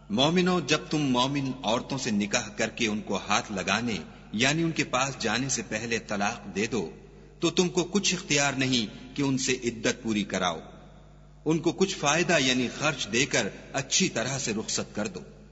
मोमिनो, जब तुम मोमिन औरतों से निकाह करके उनको हाथ लगाने यानी उनके पास जाने से पहले तलाक दे दो तो तुमको कुछ इख्तियार नहीं कि उनसे इद्दत पूरी कराओ। उनको कुछ फायदा यानी खर्च देकर अच्छी तरह से रुखसत कर दो।